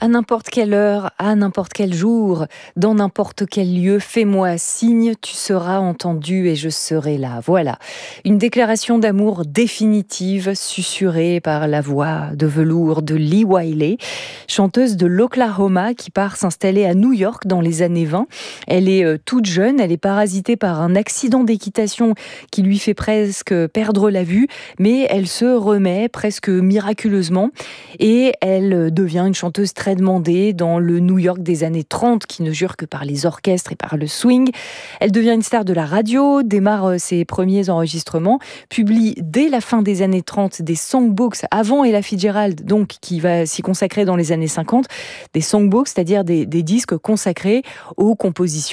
À n'importe quelle heure, à n'importe quel jour, dans n'importe quel lieu, fais-moi signe, tu seras entendu et je serai là. Voilà, une déclaration d'amour définitive, susurrée par la voix de velours de Lee Wiley, chanteuse de l'Oklahoma qui part s'installer à New York dans les années 20. Elle est toute jeune, elle est parasitée par un accident d'équitation qui lui fait presque perdre la vue, mais elle se remet presque miraculeusement et elle devient une chanteuse très demandée dans le New York des années 30 qui ne jure que par les orchestres et par le swing. Elle devient une star de la radio, démarre ses premiers enregistrements, publie dès la fin des années 30 des songbooks avant Ella Fitzgerald, donc qui va s'y consacrer dans les années 50, des songbooks, c'est-à-dire des disques consacrés aux compositions